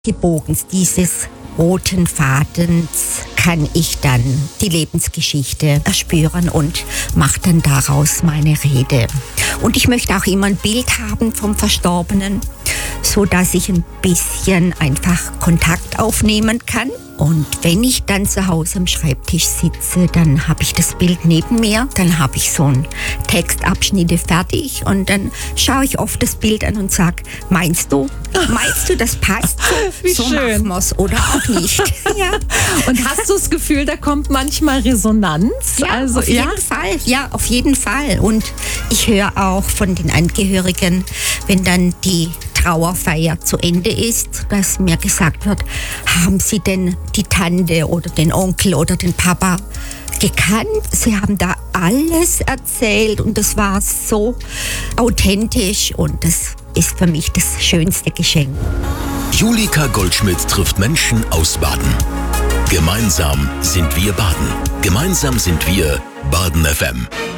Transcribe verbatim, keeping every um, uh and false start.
Gebogens dieses roten Fadens kann ich dann die Lebensgeschichte erspüren und mache dann daraus meine Rede. Und ich möchte auch immer ein Bild haben vom Verstorbenen, so dass ich ein bisschen einfach Kontakt aufnehmen kann. Und wenn ich dann zu Hause am Schreibtisch sitze, dann habe ich das Bild neben mir, dann habe ich so einen Textabschnitte fertig und dann schaue ich oft das Bild an und sage, meinst du, meinst du, das passt so? Wie so schön. machen wir es oder auch nicht. Ja. Und hast du das Gefühl, da kommt manchmal Resonanz? Ja, also, auf jeden Fall. Ja, auf jeden Fall. Und ich höre auch von den Angehörigen, wenn dann die Trauerfeier zu Ende ist, dass mir gesagt wird, haben Sie denn die Tante oder den Onkel oder den Papa gekannt? Sie haben da alles erzählt und das war so authentisch und das ist für mich das schönste Geschenk. Julika Goldschmidt trifft Menschen aus Baden. Gemeinsam sind wir Baden. Gemeinsam sind wir Baden F M.